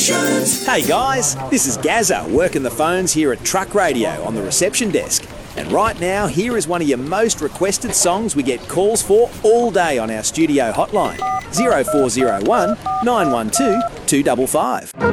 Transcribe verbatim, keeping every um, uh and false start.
Stations. Hey guys, this is Gazza working the phones here at Truck Radio on the reception desk. And right now, here is one of your most requested songs we get calls for all day on our studio hotline. zero four zero one, nine one two, two five five.